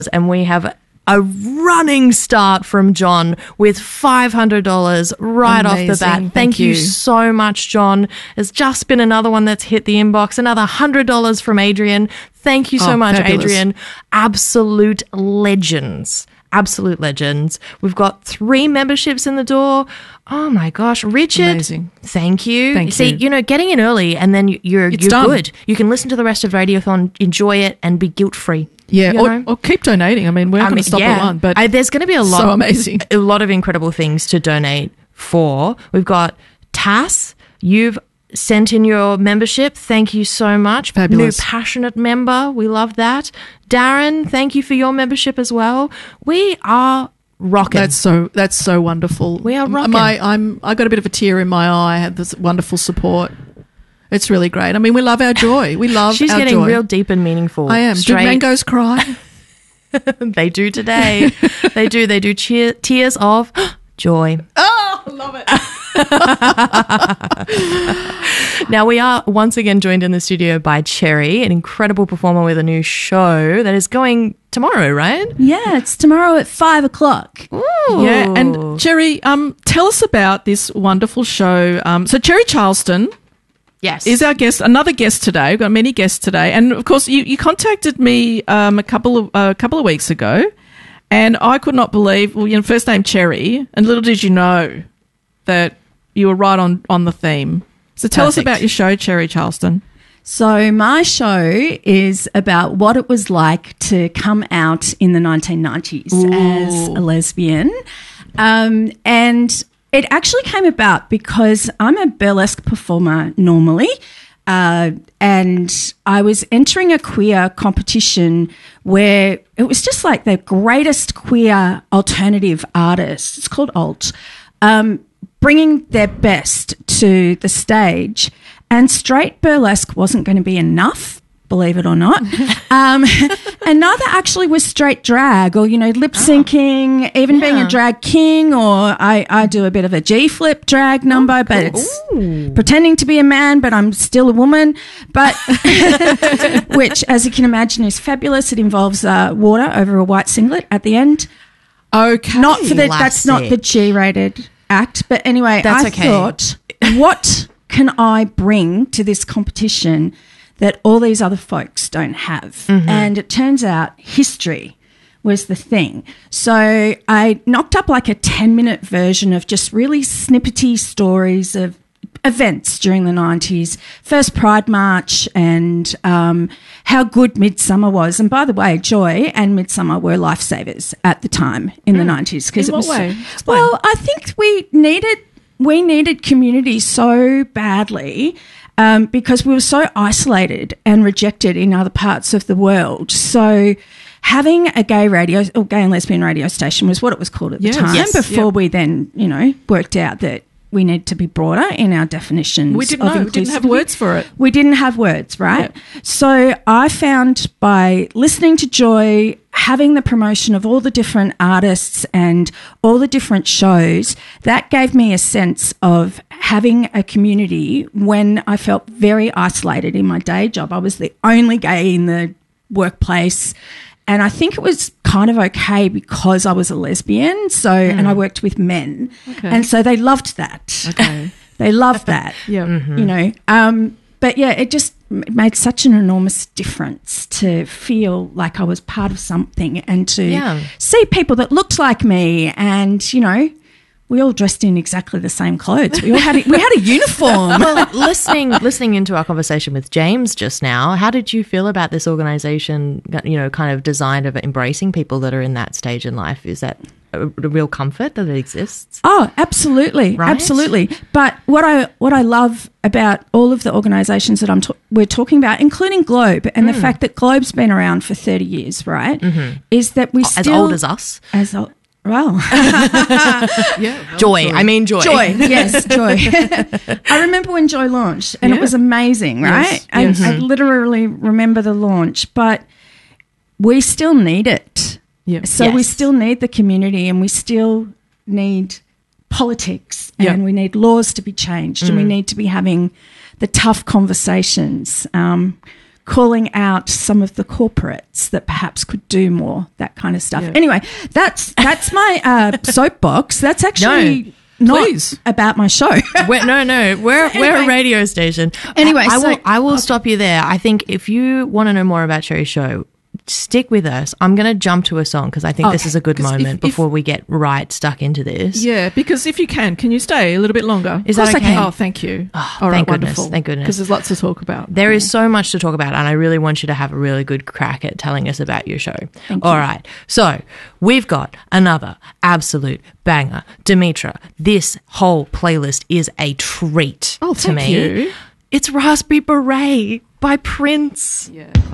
And we have a running start from John with $500 right off the bat. Thank you so much, John. There's just been another one that's hit the inbox, another $100 from Adrian. Thank you so much, fabulous. Adrian. Absolute legends. Absolute legends. We've got 3 memberships in the door. Oh my gosh, Richard! Amazing. Thank you. See, getting in early and then you're good. You can listen to the rest of Radiothon, enjoy it, and be guilt free. Yeah, or keep donating. I mean, we're not going to stop at one, but there's going to be a lot of incredible things to donate for. We've got Tass. You've sent in your membership. Thank you so much. Fabulous. New passionate member. We love that. Darren, thank you for your membership as well. We are rocking. That's so wonderful. We are rocking. I got a bit of a tear in my eye. I had this wonderful support. It's really great. I mean, we love our joy. We love She's our joy. She's getting real deep and meaningful. I am. Do mangoes cry? They do today. They do. They do tears of joy. Oh, I love it. Now, we are once again joined in the studio by Cherry, an incredible performer with a new show that is going tomorrow, right? Yeah, it's tomorrow at 5:00. Ooh. Yeah, and Cherry, tell us about this wonderful show. So Cherry Charleston, yes, is our guest, another guest today. We've got many guests today, and of course, you contacted me a couple of weeks ago, and I could not believe. Well, first name Cherry, and little did you know that you were right on the theme. So tell us about your show, Cherry Charleston. So my show is about what it was like to come out in the 1990s as a lesbian. And it actually came about because I'm a burlesque performer normally. And I was entering a queer competition where it was just like the greatest queer alternative artists. It's called Alt. Bringing their best to the stage, and straight burlesque wasn't going to be enough, believe it or not. And neither actually was straight drag or, lip syncing, even being a drag king, or I do a bit of a G-flip drag number, but it's pretending to be a man, but I'm still a woman, but which, as you can imagine, is fabulous. It involves water over a white singlet at the end. Okay. That's not the G-rated act, but anyway, I thought, what can I bring to this competition that all these other folks don't have? Mm-hmm. And it turns out history was the thing. So I knocked up like a 10-minute version of just really snippety stories of events during the 90s, first Pride March, and how good Midsummer was. And by the way, Joy and Midsummer were lifesavers at the time in the 90s. Because in what way? Explain. Well, I think we needed community so badly because we were so isolated and rejected in other parts of the world. So having a gay and lesbian radio station was what it was called at the time, before we then, worked out that we need to be broader in our definitions. We didn't know. We didn't have words for it. We didn't have words, right? Yep. So I found by listening to Joy, having the promotion of all the different artists and all the different shows, that gave me a sense of having a community when I felt very isolated in my day job. I was the only gay in the workplace. And I think it was kind of okay because I was a lesbian. So, and I worked with men. Okay. And so they loved that. Okay. They loved that. Yeah. Mm-hmm. But yeah, it just made such an enormous difference to feel like I was part of something and to see people that looked like me and, we all dressed in exactly the same clothes. We had a uniform. Well, listening into our conversation with James just now, how did you feel about this organisation, kind of designed of embracing people that are in that stage in life? Is that a real comfort that it exists? Oh, absolutely. Right? Absolutely. But what I love about all of the organisations that we're talking about, including Globe, and the fact that Globe's been around for 30 years, right, is that we still... As old as us? As old... Well, Joy. I mean Joy. Joy, yes, Joy. I remember when Joy launched, and it was amazing, right? Yes. I literally remember the launch, but we still need it. Yeah. So we still need the community, and we still need politics, and we need laws to be changed, and we need to be having the tough conversations. calling out some of the corporates that perhaps could do more, that kind of stuff. Yeah. Anyway, that's my soapbox. That's actually not about my show. We're a radio station. Anyway, I will stop you there. I think if you want to know more about Cherry's show, stick with us. I'm going to jump to a song because I think this is a good moment before we get stuck into this. Yeah, because if you can you stay a little bit longer? Is that okay? Oh, thank you. Oh, thank goodness. Wonderful. Thank goodness. Because there's lots to talk about. There is so much to talk about, and I really want you to have a really good crack at telling us about your show. All right. So we've got another absolute banger. Demetra, this whole playlist is a treat to me. You. It's Raspberry Beret by Prince. Yeah.